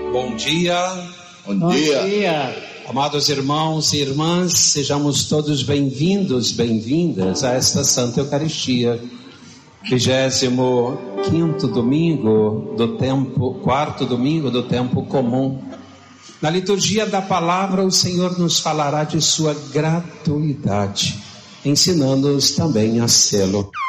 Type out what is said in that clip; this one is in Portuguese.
Bom dia. Bom dia. Amados irmãos e irmãs, sejamos todos bem-vindos, bem-vindas a esta Santa Eucaristia. 25º domingo do tempo, 4º domingo do tempo comum. Na liturgia da palavra, o Senhor nos falará de sua gratuidade, ensinando-nos também a sê-lo.